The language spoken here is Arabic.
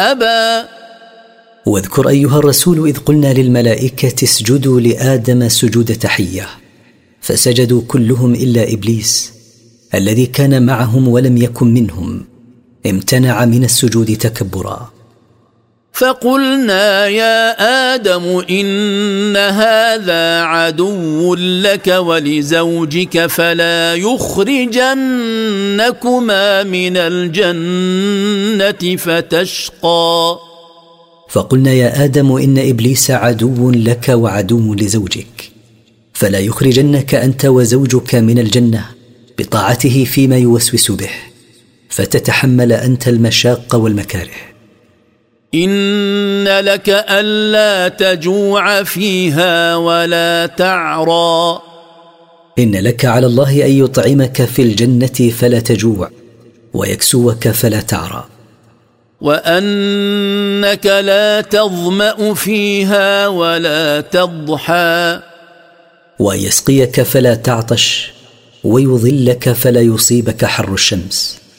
أبى. واذكر أيها الرسول إذ قلنا للملائكة اسجدوا لآدم سجود تحية، فسجدوا كلهم إلا إبليس الذي كان معهم ولم يكن منهم، امتنع من السجود تكبرا. فقلنا يا آدم إن هذا عدو لك ولزوجك فلا يخرجنكما من الجنة فتشقى. فقلنا يا آدم إن إبليس عدو لك وعدو لزوجك، فلا يخرجنك أنت وزوجك من الجنة بطاعته فيما يوسوس به، فتتحمل أنت المشاق والمكاره. إن لك ألا تجوع فيها ولا تعرى. إن لك على الله أن يطعمك في الجنة فلا تجوع، ويكسوك فلا تعرى. وأنك لا تظمأ فيها ولا تضحى. ويسقيك فلا تعطش، ويظلك فلا يصيبك حر الشمس.